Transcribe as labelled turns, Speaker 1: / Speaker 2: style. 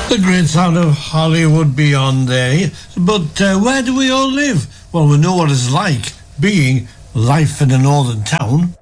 Speaker 1: The great sound of Hollywood Beyond there. But where do we all live? Well, we know what it's like being life in a northern town.